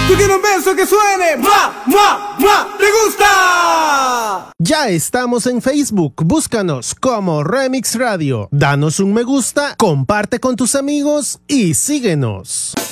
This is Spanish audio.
Tú quieres un beso que suene, ¡mua, mua, mua! ¿Te gusta? Ya estamos en Facebook, búscanos como Remix Radio. Danos un me gusta, comparte con tus amigos y síguenos.